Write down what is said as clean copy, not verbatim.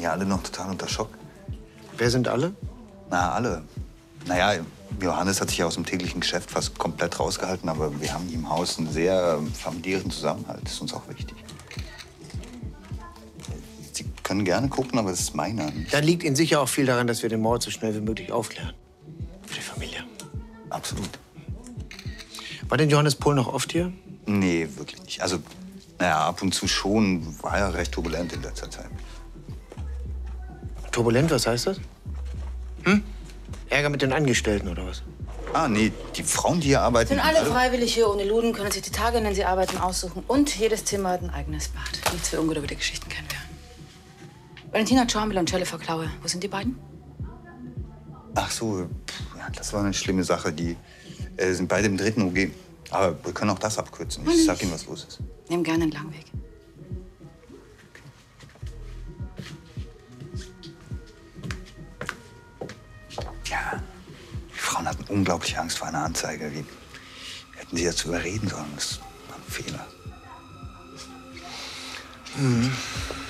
ja alle noch total unter Schock. Wer sind alle? Na, alle. Naja, Johannes hat sich ja aus dem täglichen Geschäft fast komplett rausgehalten, aber wir haben hier im Haus einen sehr familiären Zusammenhalt. Das ist uns auch wichtig. Sie können gerne gucken, aber das ist meiner. Dann liegt Ihnen sicher auch viel daran, dass wir den Mord so schnell wie möglich aufklären. Für die Familie. Absolut. War denn Johannes Pohl noch oft hier? Nee, wirklich nicht. Also, naja, ab und zu schon. War ja recht turbulent in letzter Zeit. Turbulent, was heißt das? Ärger mit den Angestellten oder was? Ah, nee, die Frauen, die hier arbeiten... Sind alle freiwillig hier ohne Luden, können sich die Tage, in denen sie arbeiten, aussuchen. Und jedes Zimmer hat ein eigenes Bad. Nichts für ungeduldige Geschichten kennen wir. Valentina Czormbel und Jennifer Klaue, wo sind die beiden? Ach so, ja, das war eine schlimme Sache. Die sind beide im 3. OG. Aber wir können auch das abkürzen. Ich sag Ihnen, was los ist. Nehmen gerne einen Langweg. Ja, die Frauen hatten unglaubliche Angst vor einer Anzeige. Wie hätten sie dazu überreden sollen? Das war ein Fehler.